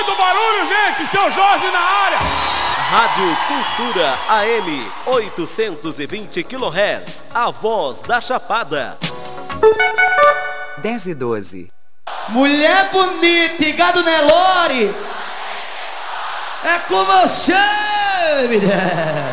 muito barulho, gente! Seu Jorge na área! Rádio Cultura AM 820 kHz, a voz da Chapada. 10:12. Mulher bonita e gado Nelore, é com você, mulher.